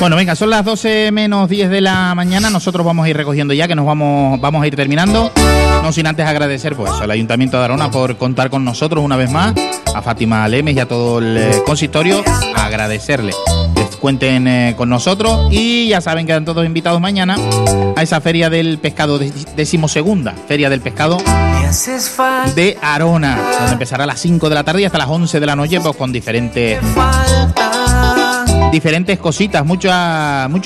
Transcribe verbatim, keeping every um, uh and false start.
Bueno, venga, son las doce menos diez de la mañana. Nosotros vamos a ir recogiendo ya, que nos vamos, vamos a ir terminando. No sin antes agradecer pues al Ayuntamiento de Arona por contar con nosotros una vez más, a Fátima Lemes y a todo el eh, consistorio, agradecerle que cuenten eh, con nosotros. Y ya saben que están todos invitados mañana a esa Feria del Pescado, decimosegunda Feria del Pescado de Arona, donde empezará a las cinco de la tarde y hasta las once de la noche, pues con diferentes diferentes cositas, muchas muchos